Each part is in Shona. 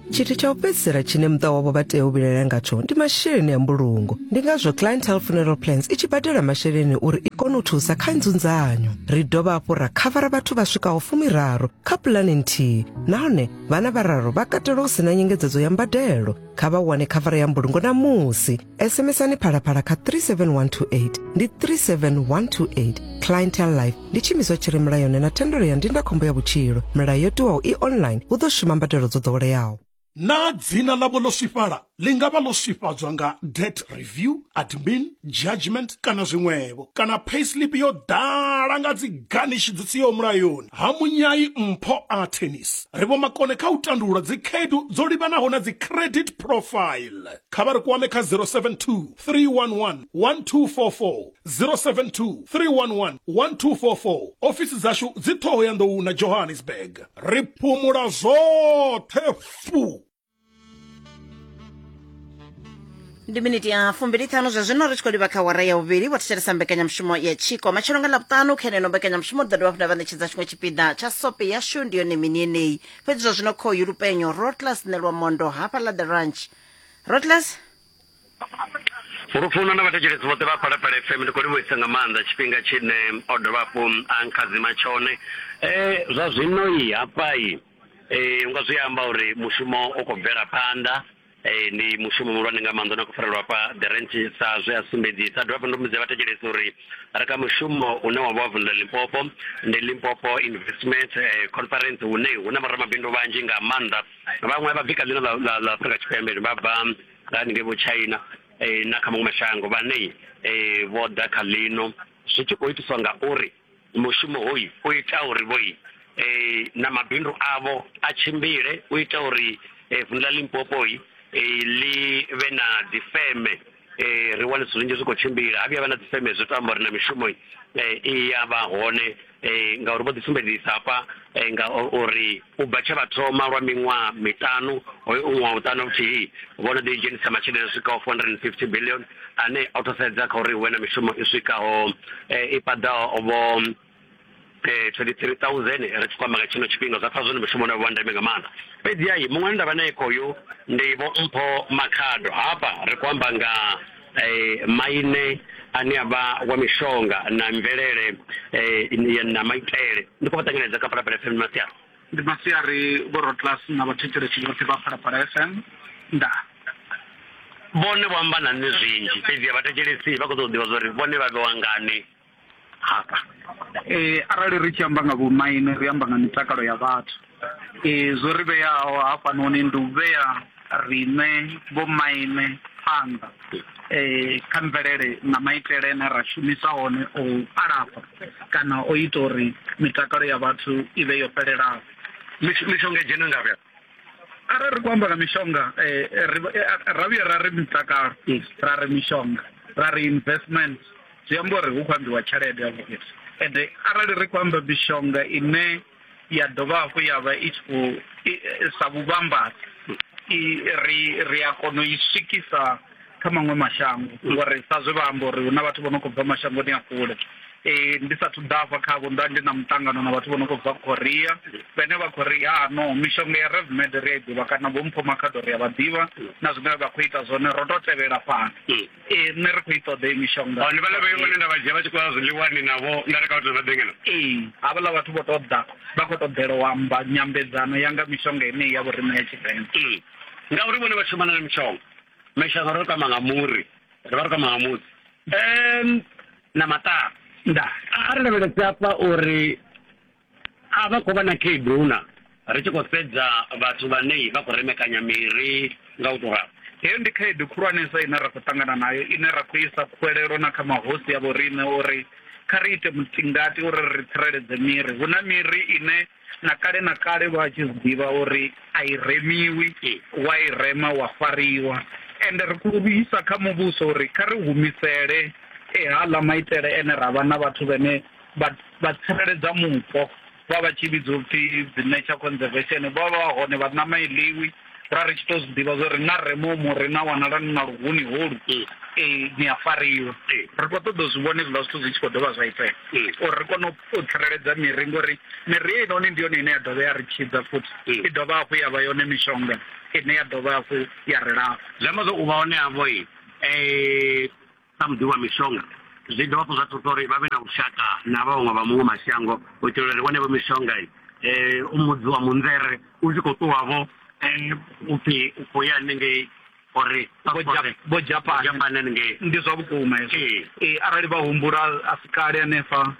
Chiti cha upedzisira chine muṱa wavo vha tea u vhilela ngatsho ndi masheleni a mbulungo. Ndi ngazwo Clientele Funeral Plans i tshi badela masheleni uri i kone u thusa kha nzunzanyo. Ri dovha hafhu ra khavara vhathu vha swikaho 13 kha puḽani nthihi, nahone vhana vhararu vha katelwa hu sina nyengedzedzo ya mbadelo. Kha vha wane khavara ya mbulungo namusi. SMS-ani phalaphala kha 37128 ndi 37128. Clientele Life ndi tshimiswa tshi re mulayoni na thendelo ya ndindakhombo ya vhutshilo. Milayo yo tiwaho i online hu ḓo shuma mbadelo dzo ḓoweleaho. Na dzina ḽavho ḽo swifhala ḽi nga vha ḽo swifhadzwa nga debt review, admin, judgment kana zwiṅwevho, kana payslip yo ḓala nga dzi garnish dzi siho mulayoni. Hamunyayi Mpho Attorneys ri vho makone kha u tandulula dzi khaedu dzo livhanaho na dzi credit profile. Kha vha ri kwame kha 072 311 1244 072 311 1244. Ofisi dzashu dzi Thohoyandou na Johannesburg. Ri phumula zwoṱhe fu. Ndi miniti ya 25 zwa zwino ri tshi khou livha kha wara ya vhuvhili wa thetshelesa mbekanyamushumo ya tshiko matshelo nga ḽavhuṱanu kha yeneno mbekanyamushumo ḓo dovha vha ṋetshedza tshiṅwe tshipiḓa tsha sope yashu ndi yone mini yeneyi fhedzi zwa zwino kho yulupenyo Rotlas Nelwa Mondo hafha ḽa The Ranch. Rotlas Urufuna na vhathetshelesi vhoṱhe vha Phalaphala FM ndi khou livhuwisa nga maanḓa tshifhinga tshine o dovha hafhu a nkhadzima tshone. Zwa zwino hafha unga zwi amba uri mushumo u khou bvela phanḓa. Ni mushumo muhulwane nga maanḓa na khou farelwa hafha The Ranch sa zwe a sumbedzisa. Dovha hafhu ndo mudza vhathetshelesi uri ri kha mushumo une wa vha wa vunḓu ḽa Limpopo ndi Limpopo Investment Conference hune hu na vhoramabindu vhanzhi nga maanḓa. Vhaṅwe vha bika ḽino ḽa Afrika Tshipembe vha bva haningei vho China na kha maṅwe mashango vhane vho ḓa kha ḽino zwi tshi khou itiswa nga uri mushumo hoyu u ita uri vhoyi na mabindu avho a tshimbile, u ita uri vunḓu ḽa Limpopo li vhe na difeme ri wane zwithu zwinzhi zwi khou tshimbila. Ha vhuya vha na difeme zwi to amba uri na mishumo i ya vha hone ngauri vho ḓisumbedzisa hafha nga uri u bva tshe vha thoma lwa miṅwaha miṱanu hoyo ṅwaha uṱanu vhuthihi vhone ḓi dzhenisa masheleni a swikaho 450 billion ane a u to sedza kha uri hu vhe na mishumo i swikaho i paḓaho vho 23,000 ri tshi kwama nga tshino tshifhinga zwa pfa zwone mishumo na vha ndeme nga maanḓa. Fhedzi hayi muṅwe ndavha naye khoyo ndi vho Mpho Makhado hafha ri khou amba nga maine ane a vha wa mishonga na mvelele na maitele. Ndi khou vha ṱanganedza kha Phalaphala FM Masiari. Ndi Masiari vho Rotlas na vhathetshelesi vhoṱhe vha Phalaphala FM. Nda vhone vho amba na nṋe zwinzhi fhedzi vhathetshelesi vha khou ṱoḓa u ḓivha zwa uri vhone vha vhewa ngani hafha. Arali ri tshi amba nga vhomaine ri amba nga mitakalo ya vhathu. Zwo ri vheaho hafhanoni ndi u vhea riṋe vhomaine phanḓa kha mvelele na maitele ane ra shumisa hone o alafha kana o ita uri mitakalo ya vhathu i vhe yo fhelelaho. Mishonga dzhena nga vhea arali ri khou amba nga mishonga ra vhuya ra ri mitakalo ra ri mishonga ra ri investment zwi amba uri hu khou ambiwa tshelede ya vhuḓi. Ende arali ri khou amba mishonga ine ya dovha hafhu ya vha i tshi khou sa vhuvhambadzi ri a kona u i swikisa kha maṅwe mashango ngori sa zwe vha amba uri hu na vhathu vho no khou bva mashangoni a kule. Ndi sathu ḓafha khavho nda ndi na muṱangano na vhathu vho no khou bva Korea vhane vha khou ri no mishonga ya Revmed ri a i ḓivha kana vho Mpho Makhado ri a vha ḓivha na zwine vha khou ita zwone ro to tevhela fhano. Nṋe ri khou i ṱoḓa mishonga. Ndi vhaḽa vhone nda vha dzhia vha tshi khou ya zwiḽiwani navho nda ri kha vhathu vha ḓengela. Havhaḽa vhathu vho to ḓa vha khou ṱoḓela u amba nyambedzano ya nga mishonga ine ya vho riṋe ya Tshivenḓa. Ngauri vhone vha shumana na mishonga ro kwama nga muri ri vha ri kwama nga mudzi na maṱari. Nda ari lavhelesa hafha uri a vha khou vha na khaedu na ri tshi khou sedza vhathu vhane vha khou remekanya miri nga u tou ralo. Heyo ndi khaedu khulwanesa ine ra khou ṱangana nayo ine ra khou isa khuwelelo na kha mahosi ya vho riṋe uri kha ri ite mutingati uri ri tsireledze miri. Hu na miri ine na kale vha tshi zwiḓivha uri a i remiwi, wa i rema wa fariwa. Ende ri khou isa kha muvhuso uri kha ri humisele haḽa maitele ene ra vha na vhathu vhane vha tsireledza mupo vha vha tshi vhidzwa upfhi dzi nature conservation vha vha hone vha ṋama iḽiwi ra ri tshi to zwiḓivha zwo ri na remomo ri na wanalani na luhuni holu ni a fariwa ri khou ṱoḓa u zwi vhona hezwiḽa zwithu zwi tshi khou dovha zwa itea uri ri kone u tsireledza miri ngori miri heinoni ndi yone ine ya dovha ya ri tshidza futhi i dovha hafhu ya vha yone mishonga ine ya dovha hafhu ya ri lafha zwi amba zwo u vha hone havho sa muḓi wa mishonga zwi dovha hafhu zwa thusa uri vha vhe na vhushaka na vhaṅwe vha muṅwe mashango u itela uri vhone vho mishonga umudzi wa munzere u tshi khou ṱuwavho upfi u khou ya hanengei uri bo Japan ndi zwa vhukuma hezwo arali vha humbula asikali hanefha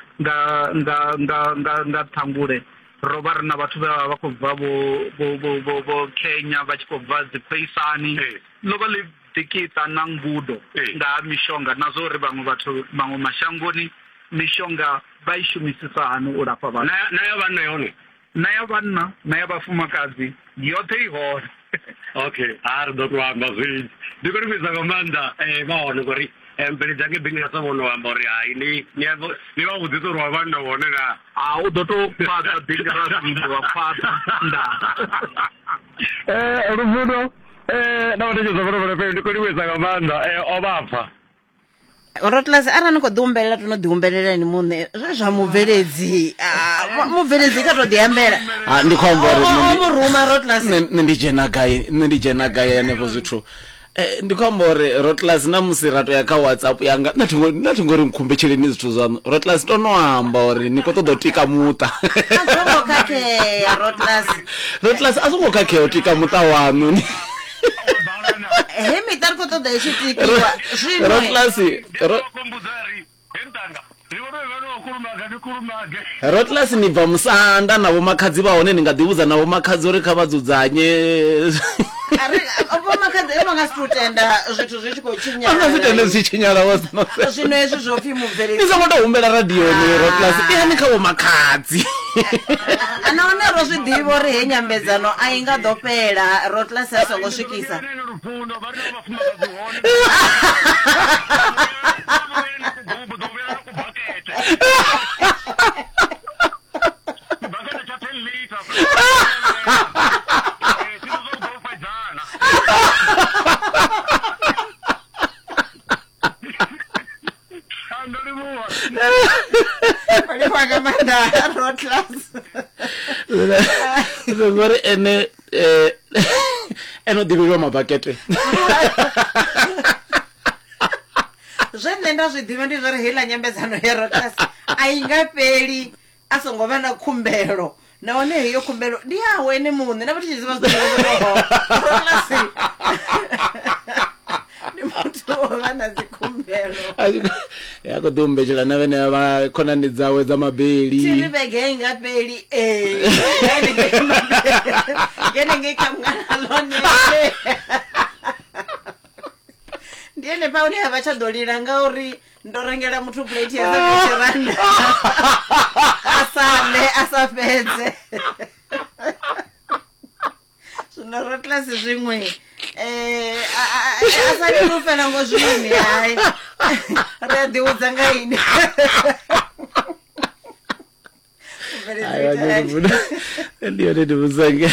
nga ṱhangule ro vha ri na vhathu vha khou bva vho Kenya vha tshi khou bva dzipheisani ḽo vha ḽi tikita na ngudo nga ha mishonga na zwo uri vhaṅwe mashangoni mishonga vha i shumisisa hani u lafha vhathu na ya vhanna yone na ya vhanna na ya vhafumakadzi yoṱhe i hone okay ri ḓo tou amba zwinzhi ndi khou livhisa nga maanḓa vha hone ngori mbele dzange bingi nga sa vhono u amba uri hai ni vha vhudzisa uri wa vhanna wone na u ḓo tou fhaṱa bingi ra zwinzhi wa fhaṱa ndaa Lufuno na vhathetshelesa vhonovhone fm ndi khou livhisa nga maanḓa o vhapfa Rotlas arali ni khou ḓi humbelela to no ḓi humbelela ni muṋe zwa mubveledzi kha to ḓi ambela ndi khou amba uri muruma Rotlas nṋe ndi dzhena gai hanefho zwithu ndi khou amba uri Rotlas na musi rato ya kha WhatsApp yanga na thingo ri mkhumbetsheleni zwithu zwaṋu Rotlas to no amba uri ni khou ṱoḓa u tika muṱa Rotlas a songo khakhea u tika muṱa waṋu hemi tar ko to da shi tikiwa zwino Rotlas ni bva musanda na vho makhadzi vha hone ni nga ḓivhudza na vho makhadzi uri kha vha dzudzanye vho makhadzi vha nga stutenda zwithu zwi tshi khou tshinyala nga zwithu zwi tshinyala zwino hezwi zwo pfi mubveledzi ni songo to humbela radio ni Rotlas yani kha vho makhadzi ana one ro zwi ḓivha uri he nyambedzano a i nga ḓo fhela Rotlas a songo swikisa ngori ene ḓivhelwa mabakete zwe nda zwi ḓivha ndi zwa ri heiḽa nyambedzano ya Rotlas a i nga fheli a songo vha na khumbelo nahone heyo khumbelo ndi yawe ene muṋe na vhathu tshi zivha zwiḓivha Rotlas ndi muthu o vha na dzikhumbelo ya khou ḓi humbetshela na vhene vha khonani dzawe dza mabeli tiri vhege i nga fheli ngene ngei kha mngana ḽone ndi henefha hune ha vha tsha ḓo lila ngauri ndo rengela muthu plate ya R70 a sa fhedze zwino Rotlas zwiṅwe a sa lufela ngo zwini hai ri a ḓiudza nga ini ndi yone ndi vhusange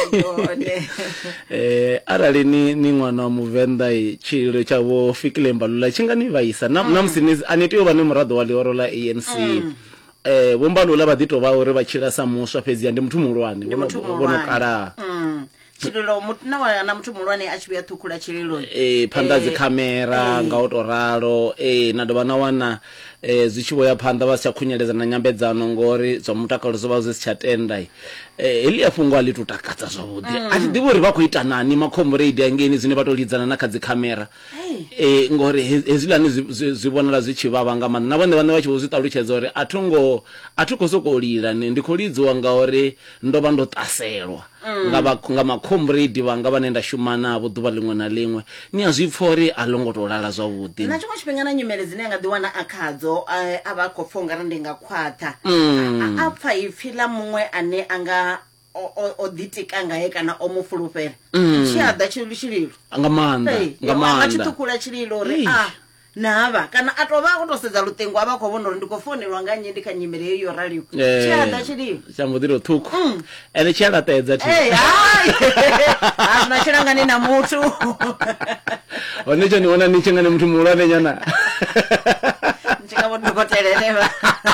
arali ni ṅwana wa muvenḓa tshilo tsha vho Fikile Mbalula tshi nga ni vhaisa na musi ani tea u vha ni muraḓo wa ḽihoro ḽa ANC vho Mbalula vha ḓi tou vha uri vha tshila sa muswa fhedzi ndi muthu muhulwane vhono kalaha tshililo na muthu muhulwane a tshi vhuya ṱhukhula tshililo phanḓa dzi khamera nga u to ralo na dovha na wana zwi tshi vho ya phanḓa vha si tsha khunyeledza na nyambedzano ngori zwa mutakalo zwo vha zwi si tsha tenda heḽia fhungo a ḽi to takadza zwavhuḓi a thi ḓivhi uri vha khou ita nani makhomboredi angeni zwine vha to lidzana na kha dzi khamera ngori hezwiḽani zwi vhonala zwi tshi vhavha nga maanḓa na vhone vhaṋe vha tshi vho zwi ṱalutshedza uri a thi khou sokou lila ndi khou lidziwa ngauri ndo vha ndo ṱaselwa nga makhomboredi vhanga vhane nda shuma navho ḓuvha ḽiṅwe na ḽiṅwe ni a zwi pfha uri a ḽo ngo tou lala zwavhuḓi na tshiṅwe tshifhinga na nyimele dzine a nga ḓiwana a khadzo a vha khou pfha ungari ndi nga khwaṱha a pfha ipfhi ḽa muṅwe ane a nga o ḓitika ngaye kana o mu fulufhela tshi a ḓa tshililo nga maanḓa tshi ṱhukhula tshililo uri nava kana atova kutosedza lutengo ava khou vona uri ndikofonelwa nga nnyi ndi kha nyimele iyo raliwo chiada chiliwo chamudiro thuku ene chialatedza ti asina chilangani na mutu onecho niona nichengane mtu muulane nyana nchingavo ndikoteleleva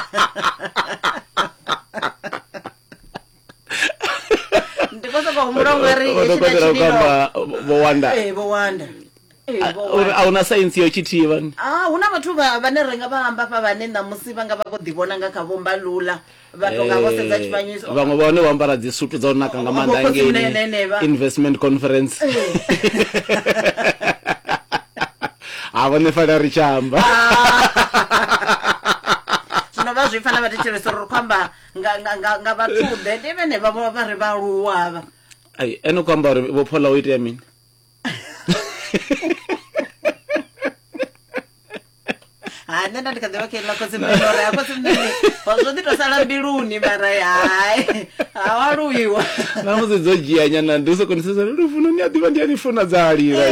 ndikosoka umurongweri kwamba vowanda vowanda auna sainsi yochitiva huna vathu vane renga vahamba pa vane namusi va nga va kodivona nga kha vomba lula vatonga vosedza chifanyiso vamwe vaone vambara dzisutu dza unaka nga maanda angeni investment conference avone fana ri chamba zvino va zvifana vaticheresero kwamba nga vathude ndivene vavo vari valuwava ai eno kwamba uri vophola uite ya mini nenda ndikadzivakela kosimbenora yakosimnene wazvonditosala mbiluni mara hai hawaluyiwa namuzidzojia nyana ndisokonisesa rufuna niadiva ndianifuna dzaalira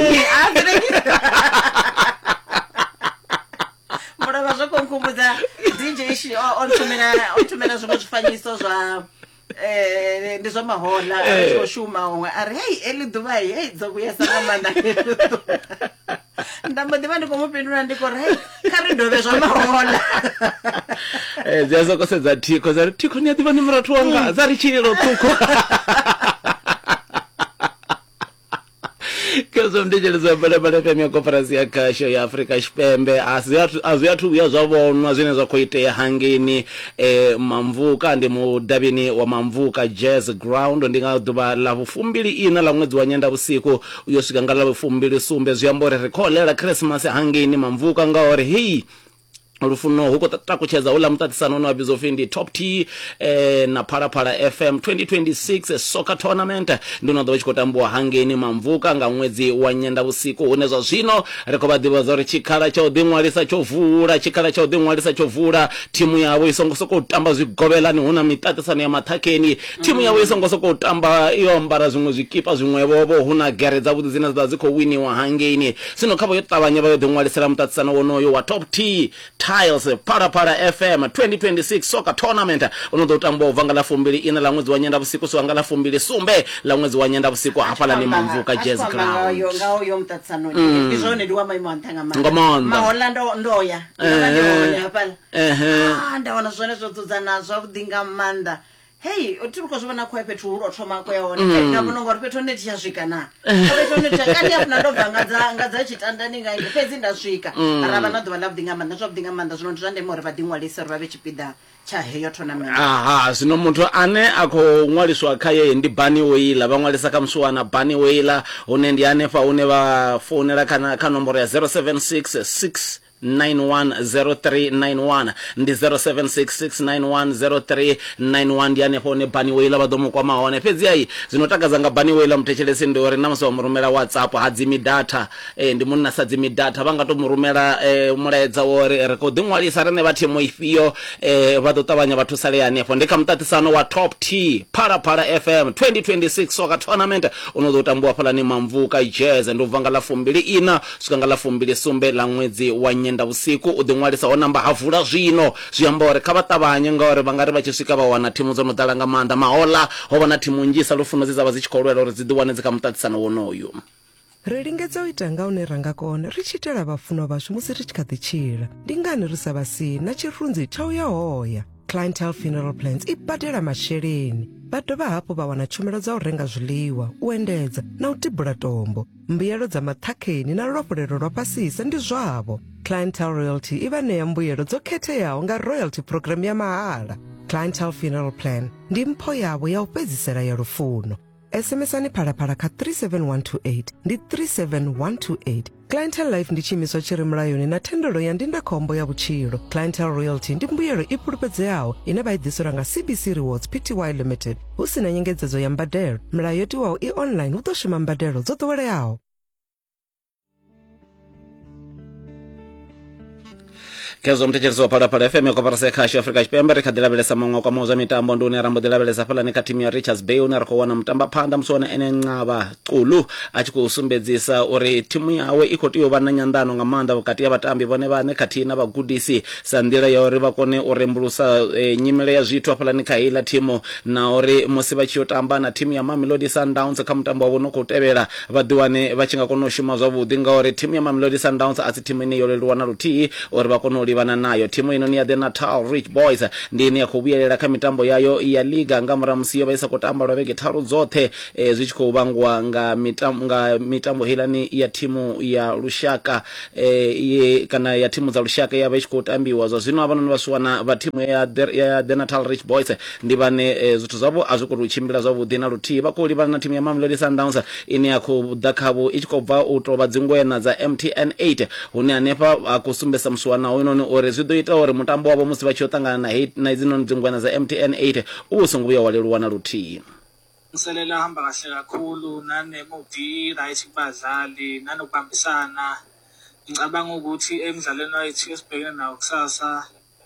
murava zvokonkumbudza dj ontumira zvimwe zvifanyiso zva ndizvamahola oshuma omwe ari hei eli dhuvai hei dzokuyesa namanda ndambodiva ndikomupindura ndikori hei karidove zvamahola dziyasokosedza tiko zari tiko niadiva nimuratu wanga zari chiriro tuko kezomndicheleza balebale pemya konferensi ya kasho ya Afrika Xipembe aziyathu uya zvavonwa zvine zvakoitea hangeni mamvuka ndi mudavini wa mamvuka jazz ground ndinga duba la vufumbili ina la mwedzi wa Nyendavhusiku uyosvika nga la vufumbili sumbe zviyambore rikholela Christmas hangeni mamvuka ngaori hei lufuno huko takucheza ula mtatisano na bizofindi top T na Parapara FM 2026 soccer tournament ndino ndo chikotambua hangeni mamvuka nga mwedzi wa Nyendavhusiku unezwa zvino rekobadiwa zori chikala cha udimwalisa chovura chikala cha udimwalisa chovura timu yawo isongosoko utamba zvigovelani huna mitatisano ya mathakeni timu yawo isongosoko utamba iyo mbara zvimwe zvikipa zvimwe bobo huna geredza kuti zina dziko wini wa hangeni sino khabo yotavanya bayo dimwalisira mtatisano wonoyo wa top T Tiles Parapara FM 2026 soccer tournament unodotambwa uvanga la fumbili ina la mwezi wa Nyendavhusiku swanga la fumbili sumbe la mwezi wa Nyendavhusiku hapala ni mamvuka jazz ground ngayo mtatsano izone ndiwa maimantanga ngomanda maholando ndoya hapala ndaona zvone zvodzudza nazvo kudinga manda hei tiri kuzvona kwa petu urothoma kwaona ndabona ngori petu netichasvika na petu netichakani apuna ndobva ngadza chitandani ngai pedzi ndasvika rava nadova labdinga manda zvino ndizvande mori vadimwalisa rwave chipida cha heyo tournament zvino muntu ane akomwaliswa khaye ndi Bunny Wailer vamwalisa kamsuwana Bunny Wailer une ndi anefa une vafonera kana nomboro ya 0766 910391 ndi 0766910391 ndiane pone Bunny Wailer vadomo kwa maone pedzi ai zinotakaza nga Bunny Wailer mtechelese ndori namso murumela WhatsApp hadzimi data ndi munna sadzimi data vangato murumela mulaedza wori rekodimwalisa rene vatemo ifio vadotavanya vatusale yanepo ndikamtatisano wa top T Parapara FM 2026 soccer tournament unodotambwa phala ni mamvuka jazz ndovanga la fumbili ina sukanga la fumbili sumbe la mwedzi wa Nyendavhusiku udimwalisa onamba havula zvino zviyambore kavatavanye ngaori vangari vachisvika vawana timu dzonodala nga manda mahola hovana timu njisa lufuno dzizava dzichikolwela uri dzidiwane dzikamutatisano wonoyu rilingedza uita nga une ranga kona richitela vafuno vashu musi richikadhichira ndingani risavasina chirunzi chauya hoya Clientele Funeral Plans ibadela masheleni vadova hapo vawana tshumelo dza u renga zwiḽiwa u endedza na u tibula tombo mbuyelo dza mathakeni na lulofolelo lwa pasisa ndi zwavo Clientele Royalty iva ṋea mbuyelo dzo khetheaho nga royalty program ya mahala Clientele Funeral Plan ndi mpho yavo ya u fhedzisela ya lufuno SMS-ani Phalaphala kha 37128 ndi 37128 Clientele Life ndi tshiimiswa tshi re mulayoni na thendelo ya ndindakhombo ya vhutshilo Clientele Royalty ndi mbuyelo i pulupedzeaho ine vha i ḓiselwa nga CBC Rewards Pty Limited hu si na nyengedzedzo ya mbadelo mulayo yo tiwaho i online hu ḓo shuma mbadelo dzo ḓoweleaho kezo mtecherizo pala FM yokoparase kashi Afrika Chipembe rekadilabelesa mongwa kwa mauza mitambo nduni rambo dilabelesa pala ni katimu ya Richards Bay unarikowana mtamba panda msuwana ene ngaba kulu achiku usumbedzisa ori timu yawe ikotiyo bana nyandano ngamanda wakati ya batambi bone bane katina bagudisi sandira ya ori bakone orembulusa nyimele ya zitu pala ni kaila timu na ori musiba chiotamba na timu ya Mamelodi Sundowns kamtambo wabono kutebera baduwane bachinga kono shuma zavu dinga ori timu ya Mamelodi Sundowns ati timu ni yole luwana luti ori bakono olivana nayo timu ino ni ya The Natal Rich Boys ndini ya kubiyelera kamitambo yayo ya liga ngamara msiyo baisa kutamba ravege taru zote zichiko ubangwa nga mitambo hilani ya timu ya Lushaka kana ya timu za Lushaka ya baishiko utambi wazo zino abano nibasuwana ba timu ya The Natal Rich Boys ndibane zutu zabo azukuru chimbila zabo dina luti bako olivana na timu ya Mamelodi Sundowns ini ya kudakabu ichiko ba utoba zingwena za MTN8 huni anepa akusumbesa msuwana uinoni orezido ita ore mutambo wabo musi bachotangana na izino nzingwana za MTN8 ubusungubuya waleluwana luti ngiselela hamba kahle kakhulu nanemudi right kubadlali nanokubambisana ngicabanga ukuthi emidlalweni wethu esibhekene nawo kusasa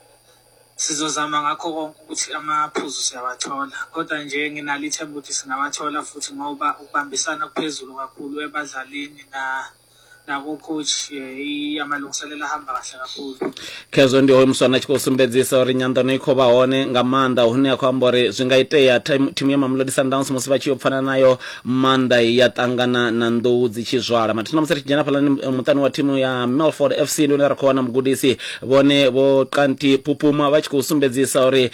sizozama ngakho konke ukuthi amaphuzu siyawathola kodwa nje nginalo ithemba ukuthi singawathola futhi ngoba ukubambisana kuphezulu kakhulu ebadlalini naku coach amalungiselela hamba kahle kakhulu kezo ndi hoyimswana chiko sumbedzisa ori nyandano ikoba one ngamanda hune akwambore zwingaiteya timu ya Mamelodi Sundowns musiba chiyopfana nayo manda ya tangana na ndou dzichizwala matina musati jana pala mutani wa timu ya Melford FC ndo rakwana mgudisi bone bo kanti pupuma bachiko sumbedzisa ori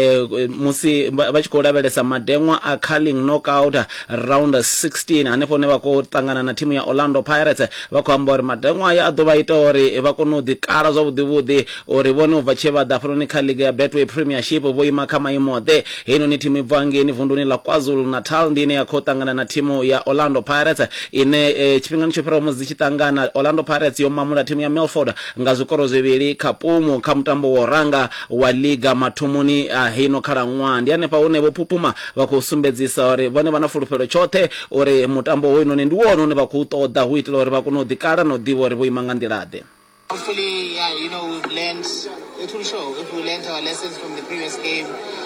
musi bachiko labelesa madengwa a calling knockout round 16 anepo ne bako tangana na timu ya Orlando Pirates kwambori madengwa ya adoba itori bakono dikara zo budibudi ori bono vacheva da Africa League ya Betway Premiership boima kama imode hino ni timu vangi ni vunduni la KwaZulu Natal ndine ya kotangana na timu ya Orlando Pirates ine chipingano chopera muzichitangana Orlando Pirates yomamula timu ya Melford ngazukoro zibiri kapumu kamtambo woranga wa liga matumuni hino karangwa ndiane paone bopupuma bakusumbedzisa ori bone banafulupero chote ori mutambo wino ni nduwono ne bakutoda huitlo ori bakuno dikara no divori boimangandilade. Hopefully, we've learned, it will show if we learned our lessons from the previous game.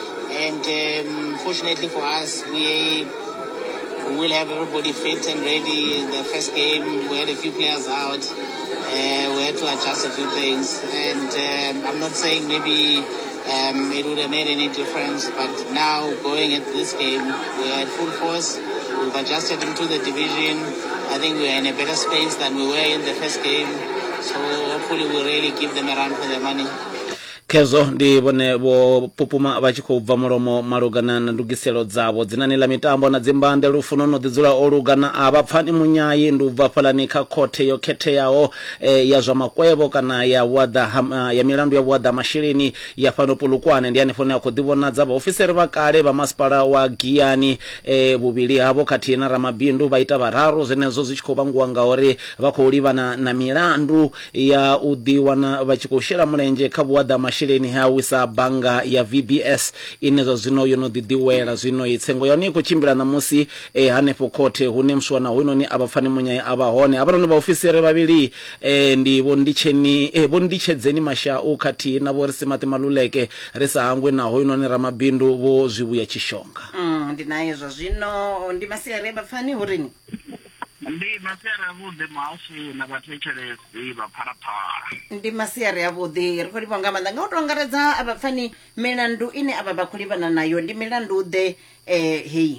And fortunately for us, we will have everybody fit and ready in the first game. We had a few players out. We had to adjust a few things. And I'm not saying maybe it would have made any difference, but now going at this game, we are at full force. We've adjusted into the division. I think we are in a better space than we were in the first game. So hopefully we'll really give them a run for their money. kezo ndi bone bo pupuma bachiko ubva mulomo malugana na ndugiselo dzavo dzinanila mitambo na dzimbande lufunono dzidzula olugana abapfani munyayi ndubva palanika kote yokhete yawo ya zwa makwebo kana ya wada ya milandu ya wada mashirini ya fano pulukwane ndi anefone akodivona dzava ofiseri bakale ba masipala wa Giyani bubili abo katina Ramabindu baita bararu zenezo zichikobangwa ngaore bakolivana na milandu ya udiwana bachikoshera mulenje kabwada mashireni hawisa banga ya VBS inezo zino yono didiwela zino itsengo yoni kuchimbira na musi hanepo kote hune mswana huno ni abafani munyayi abahone abano ba ofiseri babili ndi bondichedzeni masha ukati na borisi matemaluleke resa hangwe na huno ni Ramabindu bo zibuya chishonga ndinayezo zino ndi masiyari abafani hurini ndi masiyari avude mausi na batechelesi baparapara ndi masiyari avude rikoli pangamanda ngautongaredza abafani milandu ine ababakulivana nayo ndi milandu de hei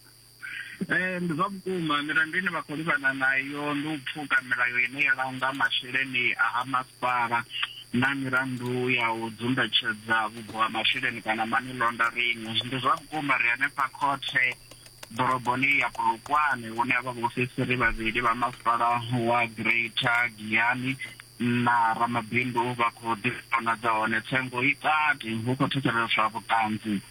ndizabukuma milandu ine bakulivana nayo ndupfuka milayo ine yalanga mashireni ahamasipara na milandu ya udzundachedza vubwa mashireni kana money laundering ndizabukuma riane pakote doroboni ya Pulukwane une abafisiri babiri ba masipala wa Greater Giyani na Ramabindu bakodifana zaone tsengo itati huko tekeleswa bukanzi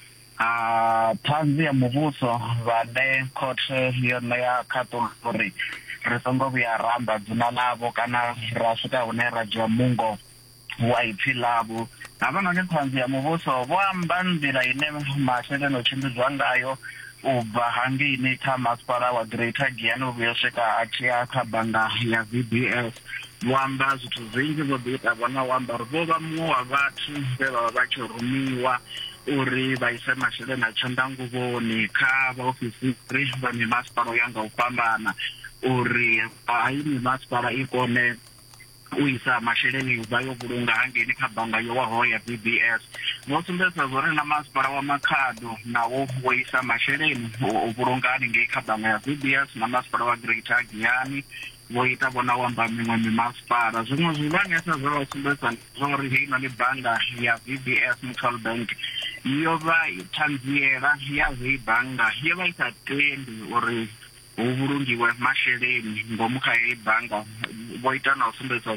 tanzi ya muvuso vade kote yona ya Katolori resongo ya ramba dzina lavo kana rasuka une rajwa mungo wa ipilabo abana ke tanzi ya muvuso boambandira ine mashele no chindizwa ngayo ubva hangini kha masipala wa Greater Giyani ubuyosvika achiaka banga ya VBS vho amba zwithu zwinzhi vho ḓi ita vhona u amba uri vho vha muṅwe wa vhathu vhe vha vha vha tshi rumiwa uri vha ise masheleni a tshandanguvhoni kha vhaofisiri vha mimasipala ya nga u fhambana uri hayi mimasipala i kone u isa masheleni vha yo vhulunga hangeni kha bannga yo waho ya VBS. Vho sumbedza zwo na masipala wa Makhado nawo wo isa masheleni u vhulunga hanengei kha bannga ya VBS na masipala wa Greater Giyani vho ita vhona u amba miṅwe mimasipala. Zwiṅwe zwivhangesa zwo vha sumbedza zwo ri heinoni bannga ya VBS Mutual Bank yo vha ṱhanziela ya hei bannga yo vha i sa tendi uri hu vhulungiwe masheleni ngomu kha hei bannga. Vho ita na u sumbedza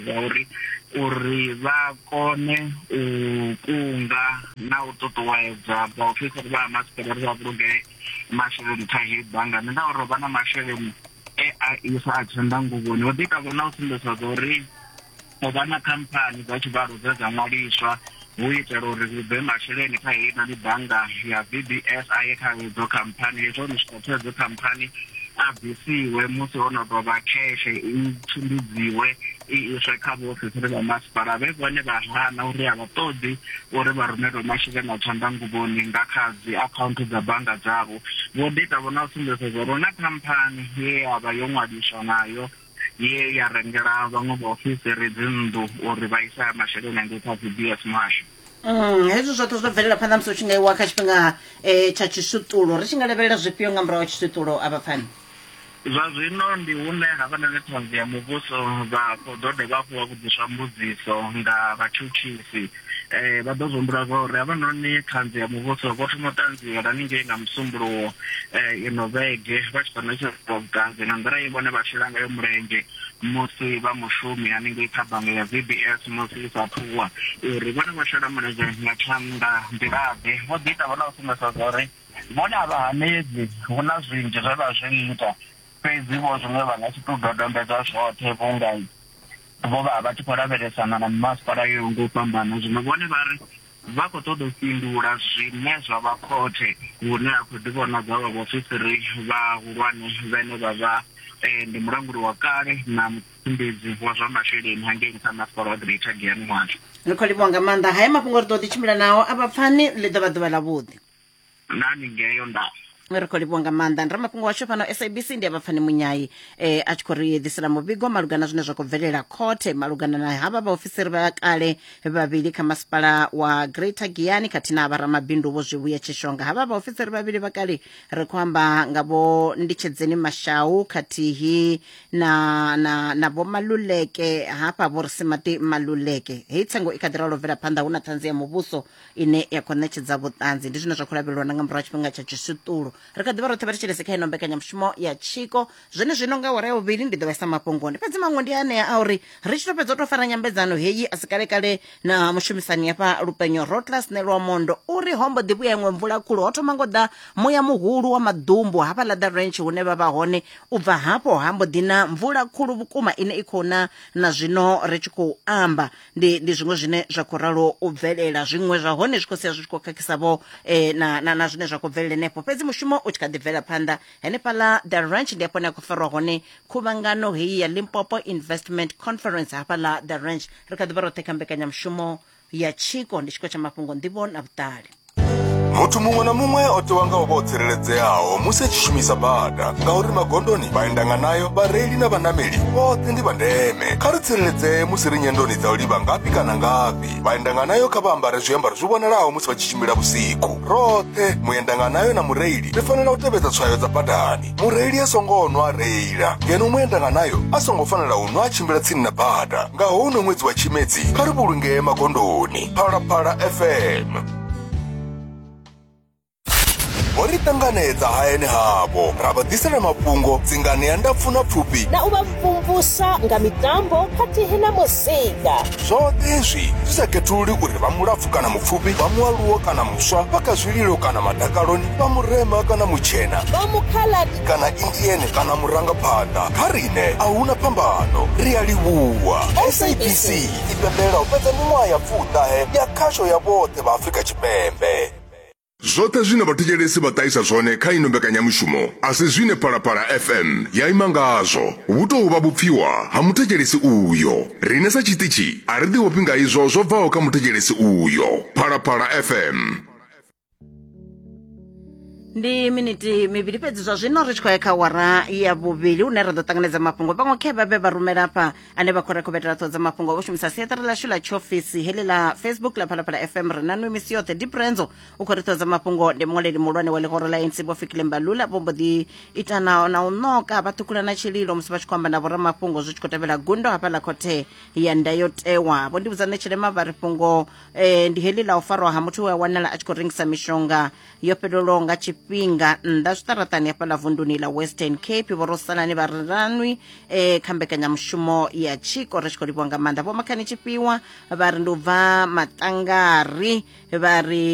uri vha kone u kunga na u ṱuṱuwedza vhaofisiri vha masipala uri vha vhulunge masheleni kha hei bannga. Ndi nga uri vha na masheleni a isa a tshandanguvhoni. Vho ḓi ita vhona u sumbedza uri u vha na khamphani dza tshivhalo dze dza ṅwaliswa hu itela uri hu bve masheleni kha heinoni bannga ya VBS a ye kha hedzo khamphani. Hezwo ni swika hedzo khamphani a bvisiwe musi ho no tou vha kheshe i tshimbidziwe i iswe kha vhaofisiri vha masipala vhe vhone vha hana uri a vha ṱoḓi uri vha rumelwe masheleni a tshandanguvhoni nga kha dzi akhaunthu dza bannga dzavho. Vho ḓi ita vhona u sumbedza uri hu na khamphani ye ya vha yo ṅwaliswa nayo ye ya rengela vhaṅwe vhaofisiri dzinnḓu uri vha isa masheleni angei kha VBS muhasho. Hezwo zwoṱhe zwo bvelela phanḓa musi u tshi nga iwa kha tshifhinga tsha tshishuṱulo ri tshi nga lavhelela zwifhio nga murahu wa tshishuṱulo a vhapfani? Zwa zwino ndi hune havha na ṱhanzi ya muvhuso vha khou ḓo dovha hafhu vha vhudziswa mbudziso nga vhatshutshisi. Vha ḓo zwombula zwa uri havhanoni ṱhanzi ya muvhuso vho thoma u ṱanziela haningei nga musumbuluwo ino vhege vha tshi khou ṋetshedza vhuṱanzi nga nḓila i vhone vha shela ngayo mulenzhe musi vha mushumi haningei kha bannga ya VBS musi i sa ṱhuwa uri vhone vha shela mulenzhe nga tshanḓa nḓilaḓe. Vho ḓi ita vhona u sumbedza zwa uri vhone a vha hanedzi hu na zwinzhi zwe vha zwi ita fhedzi vho zwiṅwe vha nga si tou dodombedza zwoṱhe vhunga vho vha vha tshi khou lavhelesana na mimasipala yo ngo u fhambana. Zwino vhone vha ri vha khou ṱoḓa u fhindula zwine zwa vha khothe hune a khou ḓivhonadza vha vhaofisiri vhahulwane vhene vha vha ndi mulanguli wa kale na mutshimbidzi wa zwa masheleni hangei kha masipala wa Greater Giyani muhasho. Ri khou livhuwa nga maanḓa. Haya mafhungo ri ḓo ḓi tshimbila nao a vhapfani ḽi ḓo vha ḓuvha ḽavhuḓi. Nani ngeyo nda ri khou livhuwa nga maanḓa. Ndi mafhungo washu fhano SABC ndi a vhapfani Munyai a tshi khou ri ḓisela muvhigo malugana zwine zwa khou bvelela khothe malugana na havha vhaofisiri vha kale vhavhili kha masipala wa Greater Giyani khathihi na vharamabindu vho Zwivhuya Tshishonga. Havha vhaofisiri vhavhili vha kale ri khou amba nga vho Nditshedzeni Mashau khathihi na vho Maluleke hafha vho Risimati Maluleke. Hei tsengo i kha ḓi ralo bvela phanḓa hu na ṱhanzi ya muvhuso ine ya khou ṋetshedza vhuṱanzi. Ndi zwine zwa khou lavhelelwa na nga murahu ha tshifhinga tsha tshishuṱulo. Ri kha ḓivha roṱhe vha thetshelese kha ino mbekanyamushumo ya Tshiko zwene zwino nga awara ya vhuvhili ndi ḓo vhaisa mafhungoni. Fhedzi maṅwe ndi anea a uri ri tshi to fhedza u to fara nyambedzano heyi a si kalekale na mushumisani hafha Lupenyo Rotlas Nelwa Mondo uri hombo ḓi vhuya iṅwe mvula khulu ho thoma ngo ḓa muya muhulu wa maḓumbu hafha ḽa The Ranch hune vha vha hone u bva hafho hambo ḓi na mvula khulu vhukuma ine i khou na zwino ri tshi khou amba ndi zwiṅwe zwine zwa khou ralo u bvelela zwiṅwe zwa hone zwi khou sia zwi tshi khou khakhisa vho na zwine zwa khou bvelela henefho. Fhedzi mushumo u tshi kha ḓi bvela phanḓa henefhaḽa The Ranch ndi hafho ne a khou farwa hone khuvhangano heyi ya Limpopo Investment Conference hafhaḽa The Ranch. Ri kha ḓivha roṱhe kha mbekanyamushumo ya Tshiko ndi tshiko tsha mafhungo nḓivho na vhuṱali. Muthu muṅwe na muṅwe o tea nga u vha o tsireledzeaho musi a tshi shumisa bada ngauri magondoni vhaendanga nayo vhareili na vhanameli vhoṱhe ndi vha ndeme. Kha ri tsireledzee musi ri nyendoni dza u livha ngafhi kana ngafhi. Vhaendanga nayo kha vha ambare zwiambaro zwi vhonalaho musi vha tshi tshimbila vhusiku. Roṱhe muendanga nayo na mureili ri fanela u tevhedza tswayo dza badani. Mureili a songo nwa reila ngeno muendanga nayo a songo fanela u nwa a tshimbila tsini na bada. Nga hono ṅwedzi wa Tshimedzi kha ri vhulungee magondoni. Phalaphala FM ori tanganedza hayani havho ra vha ḓisela mafhungo dzingane ya ndapfu na pfufhi na u vha mvumvusa nga mitambo khathihi na muzika. Zwoṱhe hezwi zwi sa khethuli uri vha mulapfu kana mupfufhi vha mualuwo kana muswa vha kha zwililo kana madakaloni vha murema kana mutshena vha mukhaladi kana indiene kana murangaphanḓa. Kha riṋe a huna phambano ri a livhuwa. SABC i pembela u fhedza miṅwaha ya 10 ya khasho ya vhoṱhe vha Afrika Tshipembe. zwoṱhe zwine vhathetshelesi vha ṱahisa zwone kha ino mbekanyamushumo a si zwine Phalaphala FM ya ima ngazwo hu tou vha vhupfiwa ha muthetshelesi uyo. Riṋe sa tshiṱitshi a ri ḓivhopfi nga izwo zwo bvaho kha muthetshelesi uyo. Phalaphala FM. Ndi miniti mivhili fhedzi zwa zwino ri tshi khou ya kha wara ya vhuvhili une ra ḓo ṱanganedza mafhungo vhaṅwe khe vha vhe vha rumela afha ane vha khou rekhovhetela ṱho dza mafhungo vho shumisa siaṱari ḽashu ḽa tshiofisi heḽi ḽa Facebook ḽa Phalaphala FM ri na misi yoṱhe Diprenzo u khou ri ṱho dza mafhungo ndi muṅwaleli muhulwane wa ḽihoro ḽa ANC Vho Fikile Mbalula vho mbo ḓi ita na u ṋoka vha ṱhukhula na tshililo musi vha tshi khou amba na vhoramafhungo zwi tshi khou tevhela gundo hafha ḽa khothe ya ndayotewa vho ndi vhudzane Tshilema vha ri fhungo ndi heḽi ḽa u farwa ha muthu we a wanala a tshi khou rengisa mishonga yo fhelelaho nga tshifhinga nnḓa zwiṱaraṱani hafha ḽa vunduni ḽa Western Cape vho Rosalani vha ri ranwi kha mbekanyamushumo ya Tshiko ri tshi khou livhuwa nga maanḓa vho Makhani Tshifhiwa vha ri ndi u bva Maṱangari vha ri